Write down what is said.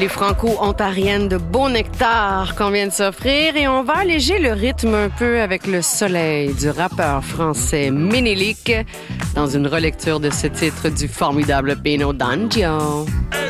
Les franco-ontariennes de Beau Nectar qu'on vient de s'offrir et on va alléger le rythme un peu avec le soleil du rappeur français Ménélique dans une relecture de ce titre du formidable Pino D'Angio.